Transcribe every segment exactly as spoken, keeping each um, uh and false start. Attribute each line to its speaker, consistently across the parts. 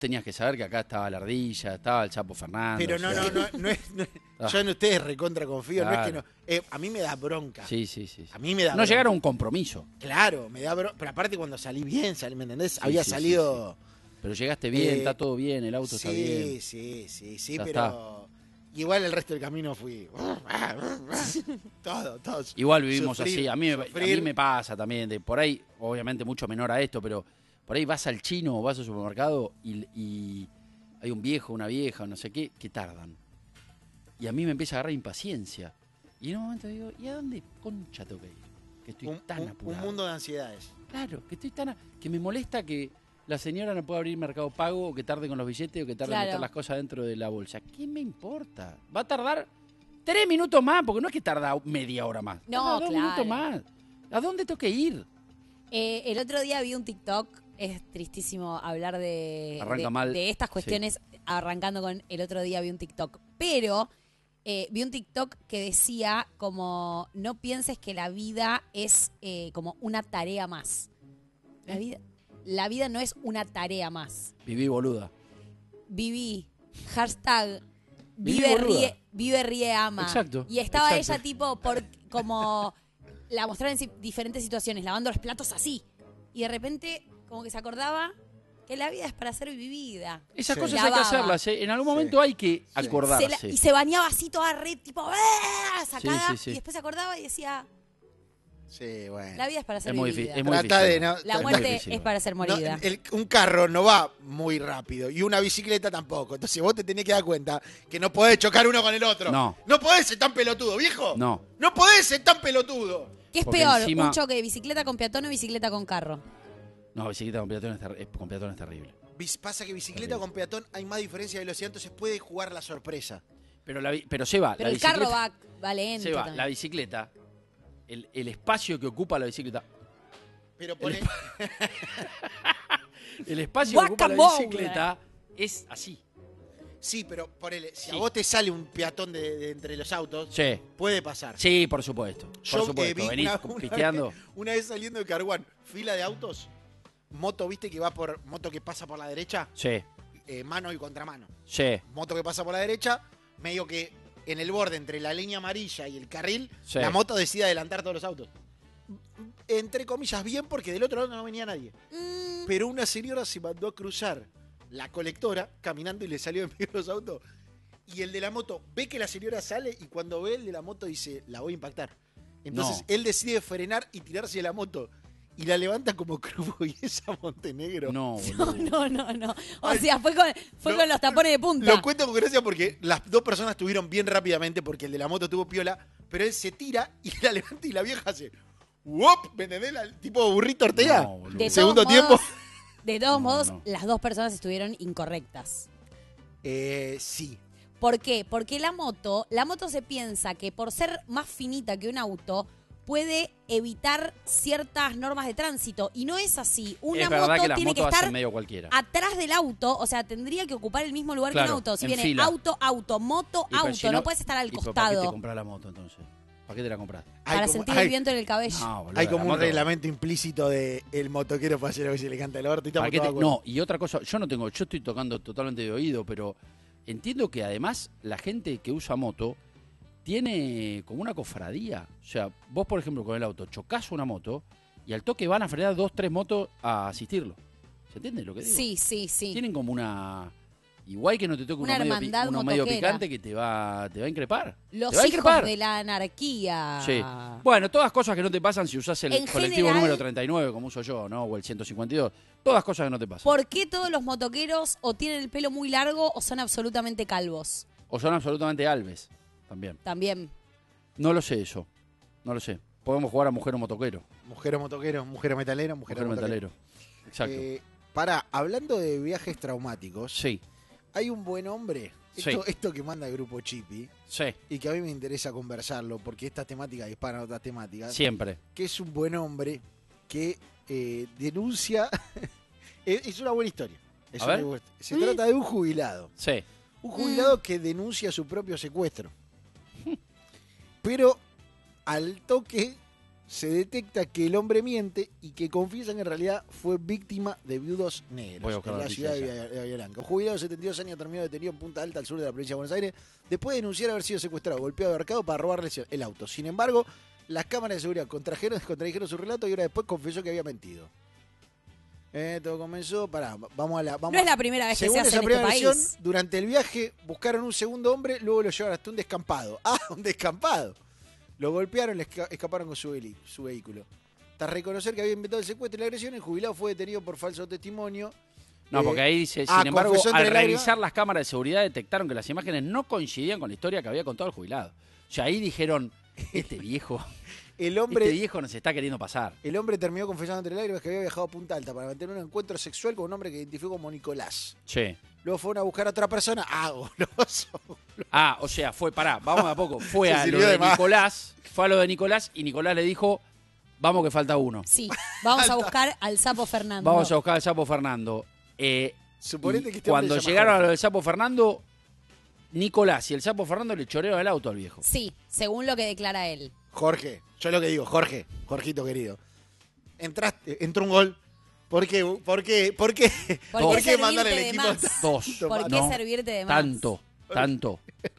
Speaker 1: tenías que saber que acá estaba la Ardilla, estaba el Chapo Fernández.
Speaker 2: Pero no,
Speaker 1: o sea,
Speaker 2: no, no, no es, no es-
Speaker 1: Ah.
Speaker 2: yo en ustedes recontra confío, no es que
Speaker 1: Claro.
Speaker 2: no. Eh, a mí me da bronca.
Speaker 1: Sí, sí, sí. sí.
Speaker 2: A mí me da
Speaker 1: No
Speaker 2: bronca.
Speaker 1: llegar a un compromiso.
Speaker 2: Claro, me da bronca. Pero aparte cuando salí bien, salí, ¿me entendés?
Speaker 1: Sí,
Speaker 2: Había
Speaker 1: sí,
Speaker 2: salido...
Speaker 1: Pero llegaste bien,
Speaker 2: Eh,
Speaker 1: está todo bien, el auto
Speaker 2: sí,
Speaker 1: está bien.
Speaker 2: sí, sí, sí,
Speaker 1: Ya
Speaker 2: pero... Igual el resto del camino fui... todo, todo.
Speaker 1: Igual vivimos
Speaker 2: Sufrir,
Speaker 1: así. A mí, me- a
Speaker 2: sufrir.
Speaker 1: mí me pasa también. De por ahí, obviamente mucho menor a esto, pero por ahí vas al chino o vas al supermercado y, y hay un viejo, una vieja, no sé qué, que tardan. Y a mí me empieza a agarrar impaciencia. Y en un momento digo, ¿y a dónde concha tengo que ir? Que estoy
Speaker 2: Un,
Speaker 1: tan
Speaker 2: un-
Speaker 1: apurado.
Speaker 2: un mundo de ansiedades.
Speaker 1: Claro, que estoy tan... a- que me molesta que la señora no pueda abrir Mercado Pago o que tarde con los billetes o que tarde en
Speaker 3: Claro.
Speaker 1: meter las cosas dentro de la bolsa. ¿Qué me importa? Va a tardar tres minutos más, porque no es que tarda media hora más.
Speaker 3: No,
Speaker 1: Tarda dos
Speaker 3: claro.
Speaker 1: minutos más. ¿A dónde tengo que ir?
Speaker 3: Eh, el otro día vi un TikTok, es tristísimo hablar de,
Speaker 1: Arranca
Speaker 3: de,
Speaker 1: mal.
Speaker 3: de estas cuestiones arrancando con el otro día vi un TikTok, pero eh, vi un TikTok que decía como no pienses que la vida es eh, como una tarea más. La vida, la vida no es una tarea más.
Speaker 1: Viví boluda.
Speaker 3: Viví, hashtag,
Speaker 1: Viví
Speaker 3: vive,
Speaker 1: boluda.
Speaker 3: ríe, vive, ríe, ama.
Speaker 1: Exacto,
Speaker 3: Y estaba
Speaker 1: exacto.
Speaker 3: ella tipo, por, como, la mostraron en si- diferentes situaciones, lavando los platos así. Y de repente, como que se acordaba que la vida es para ser vivida.
Speaker 1: Esas
Speaker 2: Sí.
Speaker 1: cosas hay que
Speaker 3: Lavaba.
Speaker 1: hacerlas, ¿eh? En algún
Speaker 2: Sí.
Speaker 1: momento hay que
Speaker 3: Se
Speaker 1: acordarse.
Speaker 3: la- y se bañaba así toda red, tipo, ¡ah! Sacada.
Speaker 1: Sí, sí, sí.
Speaker 3: Y después se acordaba y decía,
Speaker 2: Sí, bueno.
Speaker 3: la vida es para ser
Speaker 1: Es muy
Speaker 3: vivida.
Speaker 1: difícil. Es muy
Speaker 2: Trata
Speaker 1: difícil.
Speaker 2: de no-
Speaker 3: La
Speaker 2: trata-
Speaker 3: muerte
Speaker 1: difícil.
Speaker 3: es para ser
Speaker 2: No,
Speaker 3: morida.
Speaker 2: el- un carro no va muy rápido y una bicicleta tampoco. Entonces vos te tenés que dar cuenta que no podés chocar uno con el otro.
Speaker 1: No.
Speaker 2: No podés ser tan pelotudo, viejo.
Speaker 1: No.
Speaker 2: No podés ser tan pelotudo.
Speaker 3: ¿Qué es
Speaker 1: porque
Speaker 3: peor,
Speaker 1: encima-
Speaker 3: un choque de bicicleta con peatón o bicicleta con carro?
Speaker 1: No, bicicleta con peatón es, ter- es- con peatón es terrible.
Speaker 2: Bis- Pasa que bicicleta con peatón hay más diferencia de velocidad, entonces puede jugar la sorpresa.
Speaker 1: Pero, la, bi- pero Seba,
Speaker 3: Pero
Speaker 1: la
Speaker 3: el carro
Speaker 1: bicicleta...
Speaker 3: va, va lento
Speaker 1: Seba,
Speaker 3: también.
Speaker 1: la bicicleta, el, el espacio que ocupa la bicicleta...
Speaker 2: Pero pone...
Speaker 1: El espacio que ocupa la
Speaker 3: Guacamole.
Speaker 1: bicicleta es así.
Speaker 2: Sí, pero ponele, si
Speaker 1: Sí.
Speaker 2: a vos te sale un peatón de, de entre los autos,
Speaker 1: Sí.
Speaker 2: puede pasar.
Speaker 1: Sí, por supuesto. Por
Speaker 2: Yo eh,
Speaker 1: supuesto.
Speaker 2: vi
Speaker 1: Venís
Speaker 2: una, una
Speaker 1: pisteando.
Speaker 2: vez, una vez saliendo de Carguán, fila de autos, moto, viste que va por, moto que pasa por la derecha,
Speaker 1: Sí,
Speaker 2: eh, mano y contramano.
Speaker 1: sí,
Speaker 2: Moto que pasa por la derecha, medio que en el borde entre la línea amarilla y el carril,
Speaker 1: Sí.
Speaker 2: la moto decide adelantar todos los autos. Entre comillas, bien, porque del otro lado no venía nadie.
Speaker 3: Mm,
Speaker 2: Pero una señora se mandó a cruzar la colectora caminando y le salió en medio de los autos. Y el de la moto ve que la señora sale y cuando ve el de la moto dice, la voy a impactar. Entonces
Speaker 1: No.
Speaker 2: él decide frenar y tirarse de la moto. Y la levanta como Cruz y es a Montenegro.
Speaker 1: no,
Speaker 3: no,
Speaker 1: boludo.
Speaker 3: no, no, no. O
Speaker 2: Ay,
Speaker 3: sea, fue con, fue
Speaker 2: no,
Speaker 3: con los tapones de punta.
Speaker 2: Lo cuento con gracia porque las dos personas estuvieron bien rápidamente porque el de la moto tuvo piola, pero él se tira y la levanta y la vieja hace ¡wop! ¿Me entendés? La- tipo burrito Ortega.
Speaker 1: No, boludo.
Speaker 3: De
Speaker 2: Segundo
Speaker 3: todos
Speaker 2: tiempo.
Speaker 3: modos- De todos
Speaker 1: No,
Speaker 3: modos,
Speaker 1: no.
Speaker 3: las dos personas estuvieron incorrectas.
Speaker 2: Eh, sí.
Speaker 3: ¿Por qué? Porque la moto, la moto se piensa que por ser más finita que un auto, puede evitar ciertas normas de tránsito. Y no es así. Una
Speaker 1: Es verdad
Speaker 3: moto
Speaker 1: que las
Speaker 3: tiene que
Speaker 1: motos
Speaker 3: estar
Speaker 1: hacen medio cualquiera.
Speaker 3: atrás del auto, o sea, tendría que ocupar el mismo lugar que
Speaker 1: Claro,
Speaker 3: un auto. Si
Speaker 1: en
Speaker 3: viene
Speaker 1: fila.
Speaker 3: auto, auto, moto,
Speaker 1: Y pero
Speaker 3: auto,
Speaker 1: si
Speaker 3: no, puedes estar al
Speaker 1: y pero ¿Para qué te
Speaker 3: costado
Speaker 1: compras la moto entonces? ¿Para qué te la compras?
Speaker 2: Hay
Speaker 3: para
Speaker 2: como-
Speaker 3: sentir
Speaker 2: hay-
Speaker 3: el viento en el cabello.
Speaker 1: No, boludo,
Speaker 2: Hay
Speaker 1: la
Speaker 2: como un
Speaker 1: moto-
Speaker 2: reglamento implícito de el motoquero para hacer lo que se le canta el orto y estamos
Speaker 1: ¿Para qué
Speaker 2: todos
Speaker 1: te-
Speaker 2: de acuerdo.
Speaker 1: No, y otra cosa, yo no tengo, yo estoy tocando totalmente de oído, pero entiendo que además la gente que usa moto tiene como una cofradía. O sea, vos, por ejemplo, con el auto chocás una moto y al toque van a frenar dos, tres motos a asistirlo. ¿Se entiende lo que digo?
Speaker 3: Sí, sí, sí.
Speaker 1: Tienen como una... Igual que no te toque
Speaker 3: Una
Speaker 1: uno, medio, pi-
Speaker 3: hermandad
Speaker 1: uno medio
Speaker 3: motoquera.
Speaker 1: picante que te va, te va a increpar.
Speaker 3: Los
Speaker 1: te va a
Speaker 3: hijos
Speaker 1: increpar.
Speaker 3: de la anarquía.
Speaker 1: Sí. Bueno, todas cosas que no te pasan si usás el
Speaker 3: En
Speaker 1: colectivo
Speaker 3: general-
Speaker 1: número treinta y nueve, como uso yo, ¿no? O el ciento cincuenta y dos. Todas cosas que no te pasan.
Speaker 3: ¿Por qué todos los motoqueros o tienen el pelo muy largo o son absolutamente calvos?
Speaker 1: O son absolutamente alves, también.
Speaker 3: También.
Speaker 1: No lo sé eso. No lo sé. Podemos jugar a mujer o motoquero.
Speaker 2: Mujer o motoquero, mujer o metalero, mujer,
Speaker 1: Mujer
Speaker 2: o motoquero.
Speaker 1: metalero. Exacto.
Speaker 2: Eh, pará, hablando de viajes traumáticos,
Speaker 1: sí,
Speaker 2: hay un buen hombre, esto, esto que manda el grupo Chipi,
Speaker 1: sí.
Speaker 2: y que a mí me interesa conversarlo, porque estas temáticas disparan a otras temáticas,
Speaker 1: Siempre.
Speaker 2: que es un buen hombre que eh, denuncia... es, es una buena historia. Es
Speaker 1: A
Speaker 2: una
Speaker 1: ver.
Speaker 2: buena- Se trata de un jubilado.
Speaker 1: Sí.
Speaker 2: Un jubilado que denuncia su propio secuestro. Pero al toque se detecta que el hombre miente y que confiesa que en realidad fue víctima de viudos negros
Speaker 1: Voy a buscar
Speaker 2: en
Speaker 1: la
Speaker 2: la
Speaker 1: noticia
Speaker 2: ciudad de Bahía- de Bahía Blanca. Un jubilado de setenta y dos años terminó detenido en Punta Alta, al sur de la provincia de Buenos Aires, después de denunciar haber sido secuestrado, golpeado y ahorcado para robarle el auto. Sin embargo, las cámaras de seguridad contrajeron, contradijeron su relato y hora después confesó que había mentido. Eh, todo comenzó, pará, vamos a la... Vamos
Speaker 3: No es la primera vez que
Speaker 2: Según
Speaker 3: se hace
Speaker 2: esa
Speaker 3: en este
Speaker 2: primera
Speaker 3: país.
Speaker 2: versión, durante el viaje buscaron un segundo hombre, luego lo llevaron hasta un descampado. ¡Ah, un descampado! Lo golpearon, le esca- escaparon con su, veli- su vehículo. Tras reconocer que había inventado el secuestro y la agresión, el jubilado fue detenido por falso testimonio.
Speaker 1: No,
Speaker 2: Eh,
Speaker 1: porque ahí dice,
Speaker 2: ah,
Speaker 1: sin embargo,
Speaker 2: confesó
Speaker 1: al
Speaker 2: entre lágrimas.
Speaker 1: revisar las cámaras de seguridad detectaron que las imágenes no coincidían con la historia que había contado el jubilado. O sea, ahí dijeron, este viejo,
Speaker 2: El hombre,
Speaker 1: este viejo nos está queriendo pasar.
Speaker 2: el hombre terminó confesando entre lágrimas que había viajado a Punta Alta para mantener un encuentro sexual con un hombre que identificó como Nicolás.
Speaker 1: Sí.
Speaker 2: Luego fueron a buscar a otra persona. Ah, goloso.
Speaker 1: Ah, o sea, fue, pará, vamos de a poco. Fue
Speaker 2: Se
Speaker 1: a lo
Speaker 2: sirvió
Speaker 1: de
Speaker 2: de más.
Speaker 1: Nicolás, fue a lo de Nicolás y Nicolás le dijo, vamos que falta uno.
Speaker 3: Sí, vamos a buscar al sapo Fernando.
Speaker 1: Vamos a buscar al sapo Fernando. Eh,
Speaker 2: Suponete
Speaker 1: y
Speaker 2: que este
Speaker 1: cuando
Speaker 2: hombre se llama
Speaker 1: llegaron a
Speaker 2: Jorge.
Speaker 1: lo del sapo Fernando, Nicolás y el sapo Fernando le chorearon el auto al viejo.
Speaker 3: Sí, según lo que declara él.
Speaker 2: Jorge, yo lo que digo, Jorge, Jorgito querido. Entraste, entró un gol. ¿Por qué? ¿Por qué? ¿Por qué?
Speaker 3: ¿Por
Speaker 2: ¿Por
Speaker 3: qué
Speaker 2: qué mandar el
Speaker 3: servirte de
Speaker 2: equipo?
Speaker 3: más?
Speaker 1: Dos.
Speaker 3: ¿Por qué
Speaker 1: No,
Speaker 3: servirte de más?
Speaker 1: Tanto, tanto,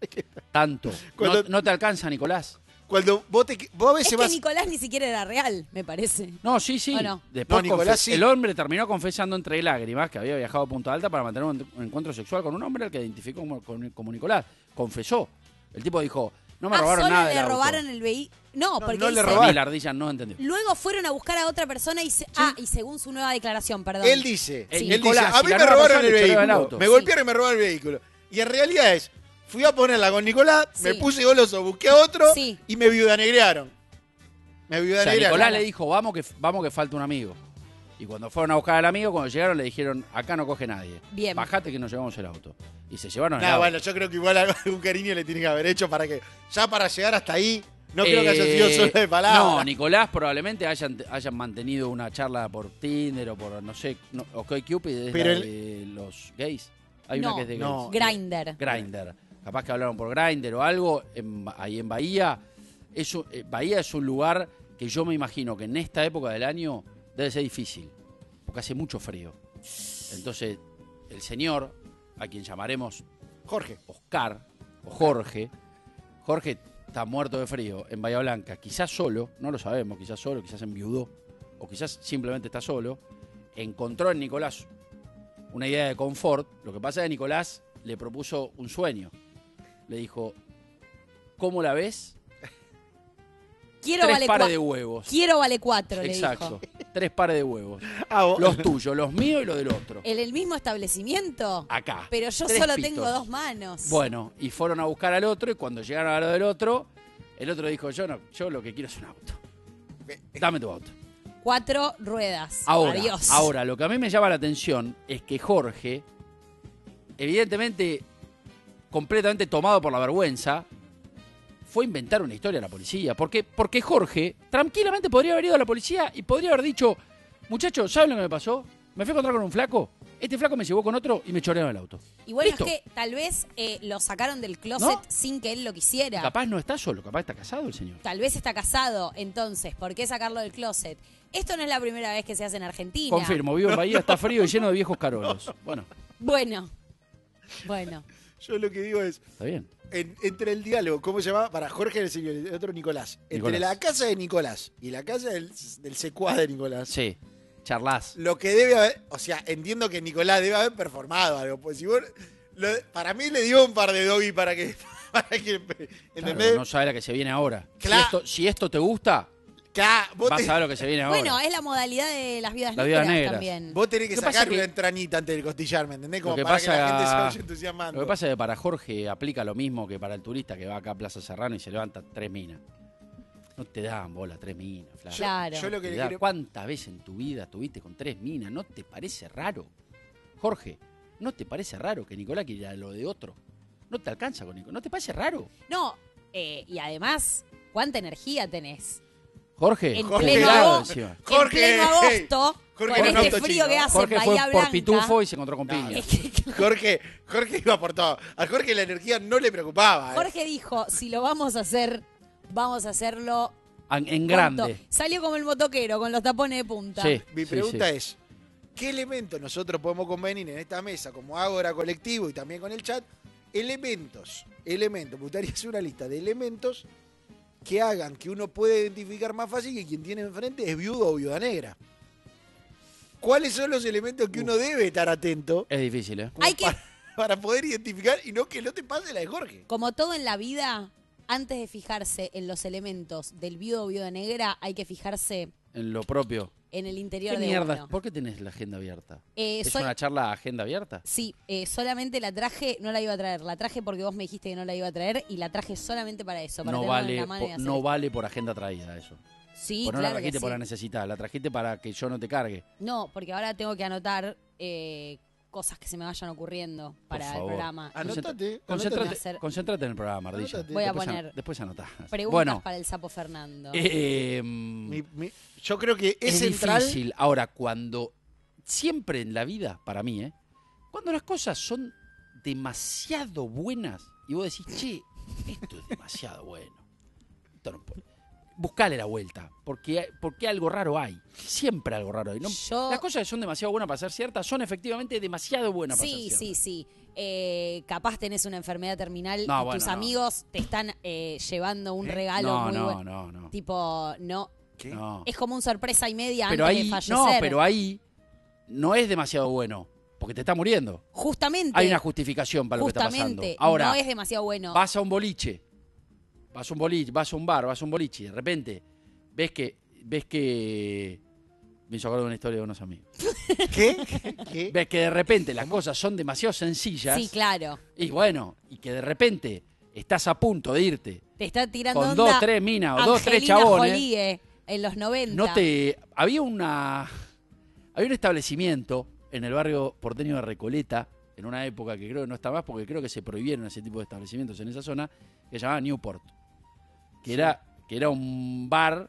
Speaker 1: tanto. No,
Speaker 2: Cuando-
Speaker 1: no te alcanza, Nicolás.
Speaker 2: Cuando vos, te, vos a
Speaker 3: Es
Speaker 2: veces
Speaker 3: que
Speaker 2: vas...
Speaker 3: Nicolás ni siquiera era real, me parece.
Speaker 1: No, sí, sí.
Speaker 3: ¿O no?
Speaker 1: Después
Speaker 2: No, Nicolás
Speaker 1: confe-
Speaker 2: sí.
Speaker 1: el hombre terminó confesando entre lágrimas que había viajado a Punta Alta para mantener un, un encuentro sexual con un hombre al que identificó como, como- como Nicolás. Confesó. El tipo dijo, no me
Speaker 3: ah,
Speaker 1: robaron
Speaker 3: solo
Speaker 1: nada
Speaker 3: le
Speaker 1: del auto.
Speaker 3: robaron el vehículo. No,
Speaker 2: No,
Speaker 3: porque
Speaker 2: no le
Speaker 3: dice-
Speaker 2: robaron.
Speaker 1: A mí la ardilla no entendió.
Speaker 3: luego fueron a buscar a otra persona y se... Ah, y según su nueva declaración, perdón.
Speaker 2: Él dice,
Speaker 1: Sí.
Speaker 2: él
Speaker 1: Nicolás,
Speaker 2: dice, a
Speaker 1: y
Speaker 2: mí
Speaker 1: la
Speaker 2: me
Speaker 1: nueva
Speaker 2: robaron
Speaker 1: persona
Speaker 2: el
Speaker 1: le choreó el
Speaker 2: vehículo.
Speaker 1: auto.
Speaker 2: Me
Speaker 3: Sí.
Speaker 2: golpearon y me robaron el vehículo. Y en realidad es, fui a ponerla con Nicolás, me
Speaker 3: Sí.
Speaker 2: puse goloso, busqué a otro
Speaker 3: Sí.
Speaker 2: y me viudanegrearon. Me
Speaker 1: O sea,
Speaker 2: viudanegrearon.
Speaker 1: Nicolás le dijo, vamos que, vamos que falta un amigo. Y cuando fueron a buscar al amigo, cuando llegaron le dijeron, acá no coge nadie.
Speaker 3: Bien.
Speaker 1: Bajate que nos llevamos el auto. Y se llevaron el
Speaker 2: No,
Speaker 1: auto.
Speaker 2: bueno, yo creo que igual algún cariño le tiene que haber hecho para que, ya para llegar hasta ahí, no creo que haya sido
Speaker 1: Eh,
Speaker 2: solo de palabras.
Speaker 1: No, Nicolás probablemente hayan, hayan mantenido una charla por Tinder o por, no sé, no, OkCupid es
Speaker 2: Pero
Speaker 1: la
Speaker 2: el-
Speaker 1: de los gays. Hay
Speaker 3: No,
Speaker 1: una que es de gays.
Speaker 2: no.
Speaker 3: Grindr.
Speaker 1: Grindr. Capaz que hablaron por Grindr o algo. En- ahí en Bahía. Eso, eh, Bahía es un lugar que yo me imagino que en esta época del año debe ser difícil. Porque hace mucho frío. Entonces, el señor, a quien llamaremos
Speaker 2: Jorge.
Speaker 1: Oscar o Jorge, Jorge está muerto de frío en Bahía Blanca, quizás solo, no lo sabemos, quizás solo, quizás enviudó, o quizás simplemente está solo, encontró en Nicolás una idea de confort. Lo que pasa es que Nicolás le propuso un sueño. Le dijo, ¿cómo la ves?
Speaker 3: Quiero
Speaker 1: Tres
Speaker 3: vale
Speaker 1: pares
Speaker 3: cua-
Speaker 1: de huevos.
Speaker 3: Quiero vale cuatro,
Speaker 1: Exacto.
Speaker 3: le dijo.
Speaker 1: Tres pares de huevos.
Speaker 2: Ah, vos-
Speaker 1: Los tuyos, los míos y los del otro.
Speaker 3: ¿En el mismo establecimiento?
Speaker 1: Acá.
Speaker 3: Pero yo
Speaker 1: Tres
Speaker 3: solo
Speaker 1: pitos.
Speaker 3: tengo dos manos.
Speaker 1: Bueno, y fueron a buscar al otro y cuando llegaron a lo del otro, el otro dijo, yo no, yo lo que quiero es un auto. Dame tu auto.
Speaker 3: Cuatro ruedas.
Speaker 1: Ahora,
Speaker 3: Adiós.
Speaker 1: ahora, lo que a mí me llama la atención es que Jorge, evidentemente completamente tomado por la vergüenza, fue a inventar una historia a la policía. Porque, porque Jorge tranquilamente podría haber ido a la policía y podría haber dicho, muchachos, ¿saben lo que me pasó? Me fui a encontrar con un flaco, este flaco me llevó con otro y me chorearon el auto.
Speaker 3: Y bueno,
Speaker 1: Listo.
Speaker 3: es que tal vez eh, lo sacaron del closet
Speaker 1: ¿No?
Speaker 3: sin que él lo quisiera.
Speaker 1: Capaz no está solo, capaz está casado el señor.
Speaker 3: Tal vez está casado, entonces, ¿por qué sacarlo del closet? Esto no es la primera vez que se hace en Argentina.
Speaker 1: Confirmo, vivo en Bahía, está frío y lleno de viejos carolos. Bueno,
Speaker 3: Bueno, bueno.
Speaker 2: Yo lo que digo es,
Speaker 1: está bien.
Speaker 2: en- entre el diálogo, ¿cómo se llama? Para Jorge el señor, el otro Nicolás. Entre
Speaker 1: Nicolás.
Speaker 2: la casa de Nicolás y la casa del, del secuaz de Nicolás.
Speaker 1: Sí, charlas.
Speaker 2: Lo que debe haber, o sea, entiendo que Nicolás debe haber performado algo. Pues si vos, lo- para mí le dio un par de doggy para que, para que, ¿entendés?
Speaker 1: Claro, no sabe la que se viene ahora.
Speaker 2: Claro.
Speaker 1: Si, esto, si esto te gusta,
Speaker 2: Claro, vos,
Speaker 1: vas
Speaker 2: te-
Speaker 1: a ver lo que se viene ahora.
Speaker 3: Bueno, es la modalidad de las vidas
Speaker 1: Las
Speaker 3: negras,
Speaker 1: vidas negras.
Speaker 3: también.
Speaker 2: vos tenés que
Speaker 1: Lo que pasa
Speaker 2: sacar
Speaker 1: que-
Speaker 2: una entranita antes de costillar, ¿me entendés? Como
Speaker 1: Lo que
Speaker 2: para
Speaker 1: pasa-
Speaker 2: que la gente se vaya entusiasmando.
Speaker 1: Lo que pasa es que para Jorge aplica lo mismo que para el turista que va acá a Plaza Serrano y se levanta tres minas. No te dan bola tres minas, Flavio.
Speaker 3: Claro.
Speaker 2: Yo lo que
Speaker 1: Te
Speaker 2: le
Speaker 1: da-
Speaker 2: quiero-
Speaker 1: ¿Cuántas veces en tu vida estuviste con tres minas? ¿No te parece raro? Jorge, ¿no te parece raro que Nicolás quiera lo de otro? No te alcanza con Nicolás. ¿No te parece raro?
Speaker 3: No, eh, y además, ¿cuánta energía tenés?
Speaker 1: Jorge,
Speaker 3: En
Speaker 2: Jorge,
Speaker 3: pleno,
Speaker 2: claro,
Speaker 3: agosto,
Speaker 1: encima.
Speaker 2: Jorge,
Speaker 3: en pleno agosto,
Speaker 2: Jorge
Speaker 3: con
Speaker 2: con
Speaker 3: este
Speaker 2: auto
Speaker 3: frío
Speaker 2: chino.
Speaker 3: que hace
Speaker 1: Jorge
Speaker 3: en
Speaker 1: fue
Speaker 3: Bahía
Speaker 1: por
Speaker 3: Blanca.
Speaker 1: Pitufo y se encontró con
Speaker 2: No,
Speaker 1: piña.
Speaker 3: Es que
Speaker 2: Jorge, Jorge iba por todo. A Jorge la energía no le preocupaba. ¿eh?
Speaker 3: Jorge dijo, si lo vamos a hacer, vamos a hacerlo
Speaker 1: En, en
Speaker 3: Corto.
Speaker 1: grande.
Speaker 3: Salió como el motoquero, con los tapones de punta.
Speaker 1: Sí,
Speaker 2: Mi
Speaker 1: sí,
Speaker 2: pregunta
Speaker 1: sí.
Speaker 2: es, ¿qué elementos nosotros podemos convenir en esta mesa como Ágora Colectivo y también con el chat? Elementos, elementos, me gustaría hacer una lista de elementos que hagan que uno pueda identificar más fácil que quien tiene enfrente es viudo o viuda negra. ¿Cuáles son los elementos que uno debe estar atento
Speaker 1: Es difícil, ¿eh?
Speaker 2: como
Speaker 3: Hay que-
Speaker 2: para, para poder identificar y no que no te pase la de Jorge?
Speaker 3: Como todo en la vida, antes de fijarse en los elementos del viudo o viuda negra, hay que fijarse
Speaker 1: En lo propio.
Speaker 3: en el interior
Speaker 1: ¿Qué
Speaker 3: de
Speaker 1: mierda?
Speaker 3: uno.
Speaker 1: ¿Por qué tenés la agenda abierta?
Speaker 3: Eh,
Speaker 1: ¿Es
Speaker 3: soy-
Speaker 1: una charla agenda abierta?
Speaker 3: Sí, eh, solamente la traje, no la iba a traer. La traje porque vos me dijiste que no la iba a traer y la traje solamente para eso, para
Speaker 1: No
Speaker 3: tenerla en
Speaker 1: vale,
Speaker 3: la mano y
Speaker 1: po-
Speaker 3: hacer
Speaker 1: no
Speaker 3: esto.
Speaker 1: vale por agenda traída eso.
Speaker 3: Sí,
Speaker 1: Pues no
Speaker 3: claro
Speaker 1: la
Speaker 3: que
Speaker 1: trajiste por
Speaker 3: sí.
Speaker 1: la necesidad, la trajiste para que yo no te cargue.
Speaker 3: No, porque ahora tengo que anotar eh, cosas que se me vayan ocurriendo para el
Speaker 1: favor.
Speaker 3: programa.
Speaker 2: Anótate,
Speaker 1: Concéntrate,
Speaker 2: anótate.
Speaker 3: hacer-
Speaker 1: concéntrate en el programa, Ardilla.
Speaker 2: Anótate.
Speaker 3: Voy a
Speaker 1: Después
Speaker 3: poner
Speaker 1: an- Después anotás.
Speaker 3: Preguntas
Speaker 1: Bueno,
Speaker 3: para el sapo Fernando.
Speaker 1: eh,
Speaker 2: Mi- mi- yo creo que es,
Speaker 1: es
Speaker 2: central.
Speaker 1: difícil. Ahora, cuando siempre en la vida, para mí, ¿eh? Cuando las cosas son demasiado buenas y vos decís, che, esto es demasiado bueno. Esto no puede. Buscale la vuelta, porque, porque algo raro hay. Siempre algo raro hay. ¿no?
Speaker 3: Yo-
Speaker 1: Las cosas que son demasiado buenas para ser ciertas son efectivamente demasiado buenas para ser
Speaker 3: Sí,
Speaker 1: ciertas.
Speaker 3: sí, sí. Eh, capaz tenés una enfermedad terminal
Speaker 1: No,
Speaker 3: y
Speaker 1: bueno,
Speaker 3: tus
Speaker 1: no.
Speaker 3: amigos te están eh, llevando un regalo
Speaker 1: No,
Speaker 3: muy
Speaker 1: no,
Speaker 3: bueno.
Speaker 1: no, no.
Speaker 3: Tipo, no.
Speaker 2: ¿Qué?
Speaker 1: No.
Speaker 3: Es como un sorpresa y media
Speaker 1: Pero
Speaker 3: antes
Speaker 1: ahí,
Speaker 3: de fallecer.
Speaker 1: no, pero ahí no es demasiado bueno, porque te está muriendo.
Speaker 3: Justamente.
Speaker 1: Hay una justificación para lo que está pasando.
Speaker 3: Justamente.
Speaker 1: Ahora,
Speaker 3: no es demasiado bueno.
Speaker 1: vas a un boliche, vas a un boliche, vas a un bar, vas a un boliche y de repente ves que, ves que, me hizo acordar de una historia de unos amigos.
Speaker 2: ¿Qué? ¿Qué?
Speaker 1: Ves que de repente las cosas son demasiado sencillas
Speaker 3: Sí, claro.
Speaker 1: y bueno, y que de repente estás a punto de irte
Speaker 3: Te está tirando
Speaker 1: con
Speaker 3: onda
Speaker 1: dos, tres minas o dos, tres
Speaker 3: Angelina
Speaker 1: chabones.
Speaker 3: Jolie, en los noventa.
Speaker 1: No te, había una, había un establecimiento en el barrio porteño de Recoleta, en una época que creo que no está más, porque creo que se prohibieron ese tipo de establecimientos en esa zona, que se llamaba Newport, que era, que era un bar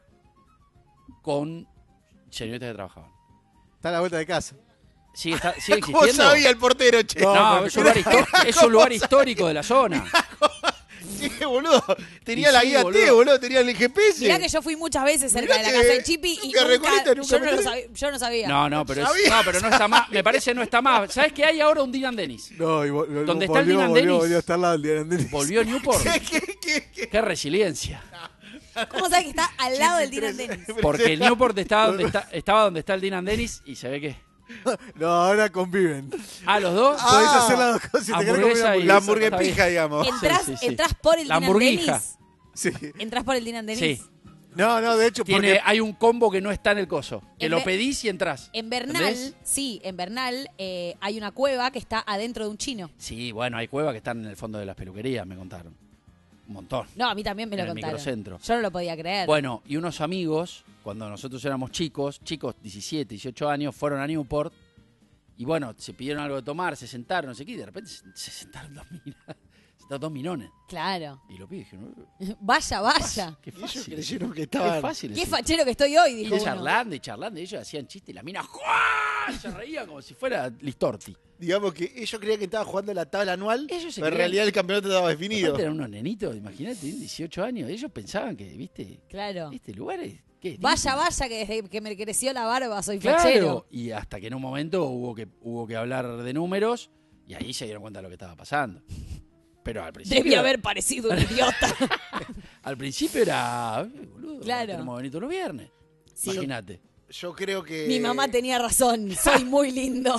Speaker 1: con señoritas que trabajaban.
Speaker 4: Está a la vuelta de casa.
Speaker 1: ¿Sigue, está- sigue
Speaker 2: ¿Cómo
Speaker 1: existiendo?
Speaker 2: sabía el portero, che?
Speaker 1: No,
Speaker 4: No,
Speaker 1: es, un lugar histo- es un lugar histórico de la zona.
Speaker 2: Sí, boludo. Tenía
Speaker 1: Y
Speaker 2: la
Speaker 1: sí,
Speaker 2: guía T,
Speaker 1: boludo.
Speaker 2: boludo. Tenía el G P S.
Speaker 3: Mirá que yo fui muchas veces cerca
Speaker 2: Mirá
Speaker 3: de la
Speaker 2: que
Speaker 3: casa del Chipi y
Speaker 2: nunca
Speaker 3: nunca,
Speaker 2: Recoleta, nunca
Speaker 3: yo, no
Speaker 2: me
Speaker 3: lo
Speaker 2: enteré.
Speaker 3: sabía, yo no sabía.
Speaker 1: No, no, pero, es-
Speaker 2: ¿Sabía?
Speaker 1: no, pero no está más. Me parece no está más. ¿Sabes qué hay ahora un Dylan Dennis?
Speaker 4: No, y vol- vol-
Speaker 1: ¿Dónde está el
Speaker 4: volvió,
Speaker 1: Dylan
Speaker 4: volvió,
Speaker 1: Dennis?
Speaker 4: volvió a estar al lado del Dylan Dennis.
Speaker 1: Volvió Newport.
Speaker 2: ¿Qué, qué, qué, qué?
Speaker 1: Qué resiliencia.
Speaker 3: ¿Cómo sabes que está al lado del Dylan Dennis?
Speaker 1: Porque el Newport estaba donde está, estaba donde está el Dylan Dennis y se ve que.
Speaker 4: No, ahora conviven.
Speaker 1: Ah, los dos.
Speaker 2: Ah,
Speaker 4: Podés hacer las dos cosas. Si te querés comer
Speaker 1: hamburguesa y-
Speaker 4: una
Speaker 2: La
Speaker 4: hamburguesa.
Speaker 2: hamburguepija, digamos.
Speaker 3: Entrás,
Speaker 1: sí, sí.
Speaker 3: entrás por el
Speaker 1: La
Speaker 3: Dylan
Speaker 1: hamburguija.
Speaker 3: Dennis.
Speaker 4: Sí.
Speaker 3: Entrás por el Dylan Dennis.
Speaker 1: Sí.
Speaker 4: No, no, de hecho,
Speaker 1: Tiene,
Speaker 4: porque
Speaker 1: hay un combo que no está en el coso. Que
Speaker 3: En
Speaker 1: lo
Speaker 3: ve-
Speaker 1: pedís y entras.
Speaker 3: En Bernal,
Speaker 1: ¿Entendés?
Speaker 3: sí, en Bernal eh, hay una cueva que está adentro de un chino.
Speaker 1: Sí, bueno, hay cuevas que están en el fondo de las peluquerías, me contaron. Un montón.
Speaker 3: No, a mí también me lo
Speaker 1: En el
Speaker 3: contaron.
Speaker 1: microcentro.
Speaker 3: Yo no lo podía creer.
Speaker 1: Bueno, y unos amigos, cuando nosotros éramos chicos, chicos diecisiete, dieciocho años, fueron a Newport y bueno, se pidieron algo de tomar, se sentaron, no sé qué, y de repente se, se sentaron dos minas, se sentaron dos minones.
Speaker 3: Claro.
Speaker 1: Y lo pibes dijeron, "Eh,
Speaker 3: Vaya, vaya.
Speaker 1: qué
Speaker 2: Y ellos
Speaker 1: fácil.
Speaker 2: creyeron que
Speaker 1: Qué
Speaker 2: estaban.
Speaker 1: fácil.
Speaker 3: Qué
Speaker 1: es
Speaker 3: fachero que estoy hoy,
Speaker 1: Y
Speaker 3: dijo uno.
Speaker 1: charlando y charlando, y ellos hacían chistes, y la mina ¡juá! Se reía como si fuera Listorti.
Speaker 2: Digamos que ellos creían que estaban jugando la tabla anual,
Speaker 1: Ellos se
Speaker 2: pero en
Speaker 1: creían-
Speaker 2: realidad el campeonato estaba definido.
Speaker 1: Aparte eran unos nenitos, imagínate, tienen dieciocho años. Ellos pensaban que, viste,
Speaker 3: Claro.
Speaker 1: este lugar es. ¿qué es?
Speaker 3: Vaya, vaya, que desde que me creció la barba soy
Speaker 1: Claro.
Speaker 3: fachero.
Speaker 1: Y hasta que en un momento hubo que, hubo que hablar de números y ahí se dieron cuenta de lo que estaba pasando. Pero al principio.
Speaker 3: Debí haber parecido un idiota.
Speaker 1: Al principio era. "Eh, boludo,
Speaker 3: Claro.
Speaker 1: tenemos Benito los viernes.
Speaker 3: Sí.
Speaker 1: Imagínate.
Speaker 2: Yo creo que.
Speaker 3: Mi mamá tenía razón, soy muy lindo.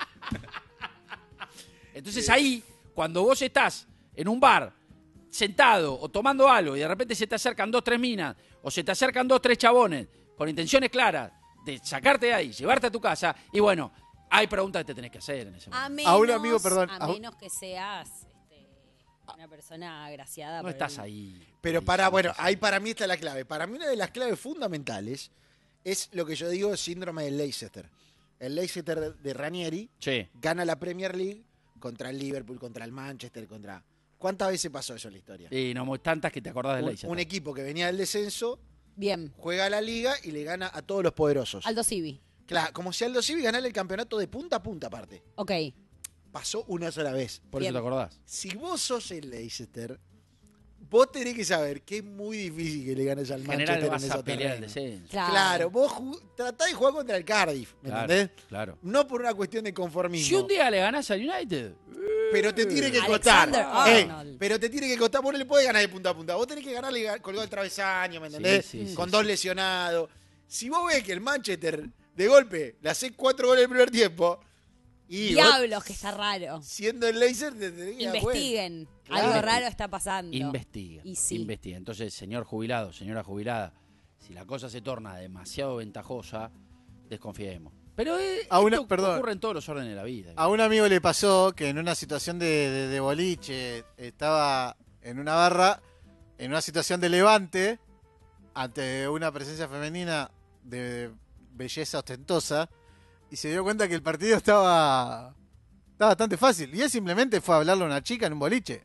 Speaker 1: Entonces ahí, cuando vos estás en un bar, sentado o tomando algo, y de repente se te acercan dos, tres minas, o se te acercan dos, tres chabones, con intenciones claras de sacarte de ahí, llevarte a tu casa, y bueno, hay preguntas que te tenés que hacer en ese momento.
Speaker 3: A menos,
Speaker 4: A un amigo, perdón,
Speaker 3: a
Speaker 4: a un-
Speaker 3: menos que seas este, una persona agraciada.
Speaker 1: No
Speaker 3: por
Speaker 1: estás
Speaker 3: el-
Speaker 1: ahí.
Speaker 2: Pero
Speaker 1: Ahí,
Speaker 2: para,
Speaker 1: no
Speaker 2: bueno,
Speaker 1: estás
Speaker 2: ahí para mí está la clave. Para mí una de las claves fundamentales es lo que yo digo síndrome del Leicester. El Leicester de- de Ranieri
Speaker 1: Sí.
Speaker 2: gana la Premier League contra el Liverpool, contra el Manchester, contra... ¿Cuántas veces pasó eso en la historia?
Speaker 1: Y no muy tantas que te acordás de
Speaker 2: Un,
Speaker 1: Leicester.
Speaker 2: un equipo que venía del descenso,
Speaker 3: Bien,
Speaker 2: juega a la liga y le gana a todos los poderosos.
Speaker 3: Aldo Civi.
Speaker 2: Claro, como si Aldo Civi ganara el campeonato de punta a punta aparte.
Speaker 3: Ok.
Speaker 2: Pasó una sola vez.
Speaker 1: Por
Speaker 3: Bien.
Speaker 1: eso te acordás.
Speaker 2: Si vos sos el Leicester, Vos tenés que saber que es muy difícil que le ganes al
Speaker 1: En
Speaker 2: Manchester
Speaker 1: general
Speaker 2: en
Speaker 1: vas
Speaker 2: esa
Speaker 1: a pelear el
Speaker 2: terreno.
Speaker 1: descenso.
Speaker 3: Claro.
Speaker 2: Claro, vos ju- tratás de jugar contra el Cardiff, ¿me
Speaker 1: Claro,
Speaker 2: entendés?
Speaker 1: claro.
Speaker 2: No por una cuestión de conformismo.
Speaker 1: Si un día le ganás al United,
Speaker 2: Pero te tiene que costar.
Speaker 3: Alexander
Speaker 2: Eh,
Speaker 3: Arnold.
Speaker 2: pero te tiene que costar. Vos no le podés ganar de punta a punta. Vos tenés que ganarle ga- colgado el travesaño, ¿me entendés?
Speaker 1: Sí, sí,
Speaker 2: Con
Speaker 1: sí,
Speaker 2: dos
Speaker 1: sí.
Speaker 2: lesionados. Si vos ves que el Manchester, de golpe, le hace cuatro goles en el primer tiempo. Y vos,
Speaker 3: Diablos, que está raro.
Speaker 2: siendo el laser, te tenés que dar cuenta.
Speaker 3: Investiguen.
Speaker 2: Claro.
Speaker 3: Algo raro está pasando.
Speaker 1: investiga.
Speaker 3: Y sí.
Speaker 1: Investiga. Entonces, señor jubilado, señora jubilada, si la cosa se torna demasiado ventajosa, desconfiemos. Pero eh,
Speaker 4: A una-
Speaker 1: esto
Speaker 4: perdón.
Speaker 1: ocurre en todos los órdenes de la vida.
Speaker 4: A un amigo le pasó que en una situación de, de- de boliche estaba en una barra, en una situación de levante, ante una presencia femenina de belleza ostentosa, y se dio cuenta que el partido estaba, estaba bastante fácil. Y él simplemente fue a hablarle a una chica en un boliche.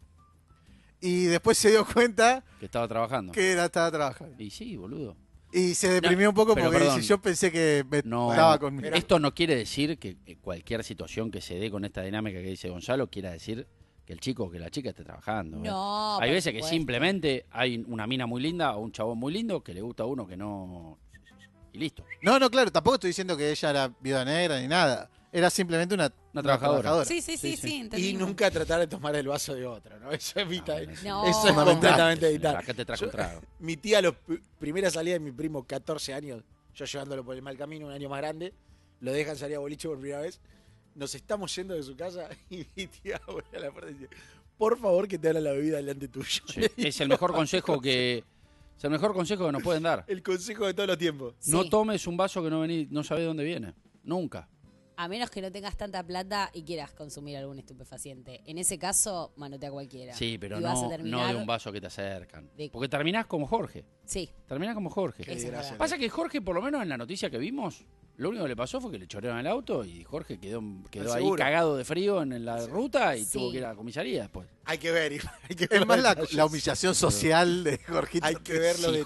Speaker 4: Y después se dio cuenta
Speaker 1: Que estaba trabajando.
Speaker 4: que era, estaba trabajando.
Speaker 1: Y sí, boludo.
Speaker 4: Y se deprimió un poco
Speaker 1: pero
Speaker 4: porque
Speaker 1: perdón.
Speaker 4: dice, yo pensé que me
Speaker 1: No,
Speaker 4: estaba conmigo.
Speaker 1: esto no quiere decir que eh, cualquier situación que se dé con esta dinámica que dice Gonzalo quiera decir que el chico o que la chica esté trabajando. ¿eh?
Speaker 3: No,
Speaker 1: Hay
Speaker 3: por
Speaker 1: veces que
Speaker 3: supuesto.
Speaker 1: simplemente hay una mina muy linda o un chabón muy lindo que le gusta a uno que no... Y listo.
Speaker 4: No, no, claro, tampoco estoy diciendo que ella era viuda negra ni nada. Era simplemente una,
Speaker 1: Una trabajadora.
Speaker 3: Sí, sí, sí,
Speaker 1: Sí,
Speaker 3: sí.
Speaker 1: sí.
Speaker 2: Y
Speaker 3: entendimos.
Speaker 2: nunca tratar de tomar el vaso de otro, ¿no? Eso evita.
Speaker 3: No.
Speaker 2: Eso es
Speaker 3: No,
Speaker 2: completamente evitar.
Speaker 1: Acá te trajo
Speaker 2: Yo-
Speaker 1: un trago.
Speaker 2: Mi tía, los p- primera salida de mi primo, catorce años, yo llevándolo por el mal camino, un año más grande, lo dejan salir a boliche por primera vez. Nos estamos yendo de su casa y mi tía vuelve a la puerta y dice: por favor, que te abra la bebida delante tuyo.
Speaker 1: Sí, es el mejor consejo que... Es el mejor consejo que nos pueden dar.
Speaker 2: El consejo de todos los tiempos.
Speaker 3: Sí.
Speaker 1: No tomes un vaso que no vení, no sabés de dónde viene. Nunca.
Speaker 3: A menos que no tengas tanta plata y quieras consumir algún estupefaciente. En ese caso, manotea cualquiera.
Speaker 1: Sí, pero
Speaker 3: Y vas a
Speaker 1: no,
Speaker 3: terminar
Speaker 1: no de un vaso que te acercan.
Speaker 3: de-
Speaker 1: Porque terminás como Jorge.
Speaker 3: Sí,
Speaker 1: Terminás como Jorge.
Speaker 3: eso es
Speaker 2: desgracia.
Speaker 3: verdad.
Speaker 1: Pasa que Jorge, por lo menos en la noticia que vimos, lo único que le pasó fue que le chorearon el auto y Jorge quedó, quedó
Speaker 2: Al
Speaker 1: ahí
Speaker 2: seguro.
Speaker 1: cagado de frío en la ruta y
Speaker 3: Sí.
Speaker 1: tuvo que ir a la comisaría después.
Speaker 2: Hay que ver. Hay que ver
Speaker 4: Es más
Speaker 2: los
Speaker 4: la,
Speaker 2: detalles.
Speaker 4: la humillación social de Jorgito.
Speaker 2: Hay que ver los
Speaker 1: Si
Speaker 2: detalles.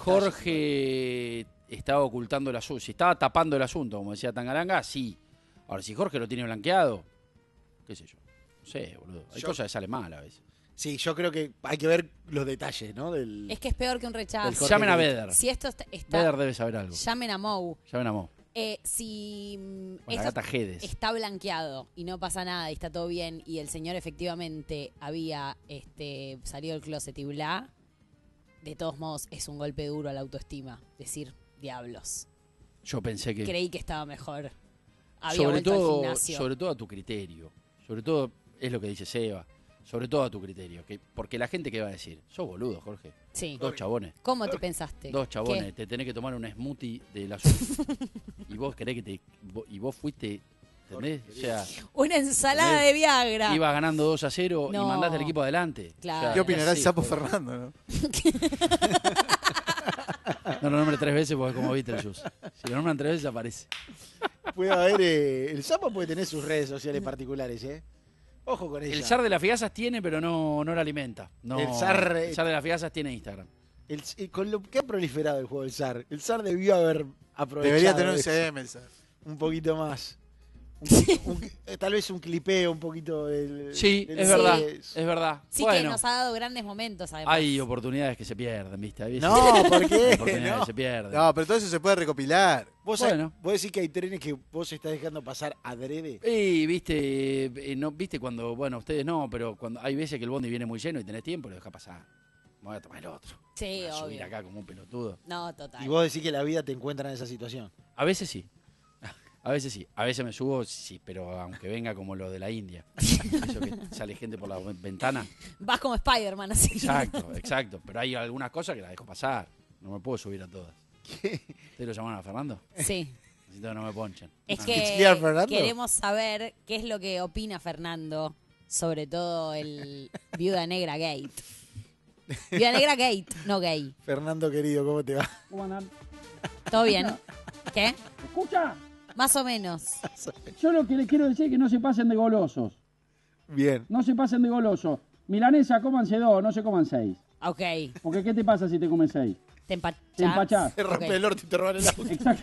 Speaker 1: Jorge estaba ocultando el asunto, si estaba tapando el asunto, como decía Tangaranga, sí. Ahora, si Jorge lo tiene blanqueado, qué sé yo. No sé, boludo. Hay
Speaker 2: Yo-
Speaker 1: cosas que salen mal a veces.
Speaker 2: Sí, yo creo que hay que ver los detalles, ¿no? Del...
Speaker 3: Es que es peor que un rechazo.
Speaker 2: Jorge
Speaker 1: Llamen a
Speaker 2: que-
Speaker 1: Beder.
Speaker 3: Si esto está... está-
Speaker 1: Beder debe saber algo.
Speaker 3: llamen a Mou.
Speaker 1: Llamen a Mo.
Speaker 3: Eh, si mm,
Speaker 1: O la
Speaker 3: esto
Speaker 1: gata Gedes.
Speaker 3: está blanqueado y no pasa nada y está todo bien y el señor efectivamente había este, salido del closet y bla, de todos modos es un golpe duro a la autoestima. Decir, diablos,
Speaker 1: Yo pensé que...
Speaker 3: creí que estaba mejor. Había
Speaker 1: sobre
Speaker 3: vuelto al
Speaker 1: todo,
Speaker 3: gimnasio.
Speaker 1: sobre todo a tu criterio. Sobre todo, es lo que dice Seba. Sobre todo a tu criterio. Que, porque la gente, ¿qué va a decir? Sos boludo, Jorge.
Speaker 3: Sí.
Speaker 1: Dos chabones.
Speaker 3: ¿Cómo te pensaste?
Speaker 1: Dos chabones.
Speaker 3: ¿Qué?
Speaker 1: Te tenés que tomar un smoothie del asunto. y vos querés que te... vo- Y vos fuiste... ¿Entendés? O sea,
Speaker 3: Una ensalada
Speaker 1: ¿Entendés?
Speaker 3: de Viagra.
Speaker 1: ibas ganando dos a cero
Speaker 3: No.
Speaker 1: y mandaste el equipo adelante.
Speaker 3: Claro.
Speaker 4: ¿Qué opinará el
Speaker 1: sí,
Speaker 4: sapo
Speaker 1: joder.
Speaker 4: Fernando? ¿No?
Speaker 1: No lo nombres tres veces porque es como viste el Jus. Si lo nombran tres veces aparece.
Speaker 2: Puede haber. eh, el sapo puede tener sus redes sociales particulares, ¿eh? Ojo con ella.
Speaker 1: El zar de las figazas tiene, pero no, no la alimenta. No,
Speaker 2: El zar-
Speaker 1: el zar de las figazas tiene Instagram.
Speaker 2: El- eh, con lo que ha proliferado el juego del zar, el zar debió haber aprovechado.
Speaker 4: Debería tener un
Speaker 2: eso
Speaker 4: C M el zar.
Speaker 2: un poquito más. Un- un- eh, tal vez un clipeo un poquito del.
Speaker 1: Sí,
Speaker 2: del-
Speaker 1: es
Speaker 3: Sí.
Speaker 1: verdad. Es verdad.
Speaker 3: Sí
Speaker 1: bueno,
Speaker 3: que nos ha dado grandes momentos, además.
Speaker 1: hay oportunidades que se pierden, ¿viste? Hay veces
Speaker 2: No, ¿por
Speaker 1: que hay
Speaker 2: qué?
Speaker 1: oportunidades
Speaker 2: No.
Speaker 1: que se pierden.
Speaker 4: No, pero todo eso se puede recopilar.
Speaker 2: ¿Vos,
Speaker 1: Bueno.
Speaker 2: sabés- vos decís que hay trenes que vos estás dejando pasar adrede.
Speaker 1: Y viste, eh, no, viste cuando, bueno, ustedes no, pero cuando hay veces que el bondi viene muy lleno y tenés tiempo, lo deja pasar. Me voy a tomar el otro.
Speaker 3: Sí,
Speaker 1: Me voy a subir
Speaker 3: obvio.
Speaker 1: acá como un pelotudo.
Speaker 3: No, total.
Speaker 2: Y vos decís que la vida te encuentra en esa situación.
Speaker 1: A veces sí. A veces sí. A veces me subo, sí, pero aunque venga como lo de la India. Eso que sale gente por la ventana.
Speaker 3: Vas como Spider-Man así.
Speaker 1: Exacto, exacto. Pero hay algunas cosas que las dejo pasar. No me puedo subir a todas. ¿Ustedes lo llamaron a Fernando?
Speaker 3: Sí.
Speaker 1: Necesito que no me ponchen.
Speaker 3: Es
Speaker 1: Ah.
Speaker 3: que
Speaker 2: It's clear, Fernando.
Speaker 3: queremos saber qué es lo que opina Fernando sobre todo el Viuda Negra Gate. Viuda Negra Gate, no gay.
Speaker 2: Fernando querido, ¿cómo te va?
Speaker 5: ¿Cómo andan?
Speaker 3: ¿Todo bien? ¿Qué?
Speaker 5: Escucha,
Speaker 3: Más o menos.
Speaker 5: yo lo que les quiero decir es que no se pasen de golosos.
Speaker 2: Bien.
Speaker 5: No se pasen de golosos. Milanesa, cómanse dos, no se coman seis.
Speaker 3: Ok.
Speaker 5: Porque ¿qué te pasa si te comes seis?
Speaker 3: Te empachás.
Speaker 5: Te empachás.
Speaker 2: Te rompe
Speaker 3: Ok.
Speaker 2: el orto y te roban el auto.
Speaker 5: Exacto.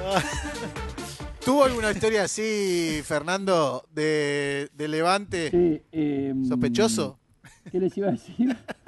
Speaker 4: ¿Tuvo alguna historia así, Fernando, de, de Levante
Speaker 5: Sí, eh,
Speaker 4: sospechoso?
Speaker 5: ¿Qué les iba a decir?